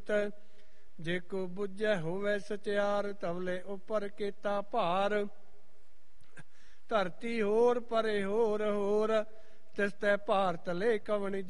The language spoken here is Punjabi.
ਜੇ ਕੋ ਬੁੱਝੈ ਹੋਵੇ ਸਚਿਆਰ ਤਵਲੇ ਉੱਪਰ ਕੀਤਾ ਭਾਰ ਧਰਤੀ ਹੋਰ ਪਰੇ ਹੋਰ ਹੋਰ ਤਿਸ ਤੈ ਭਾਰ ਤਲੇ ਕਵਣ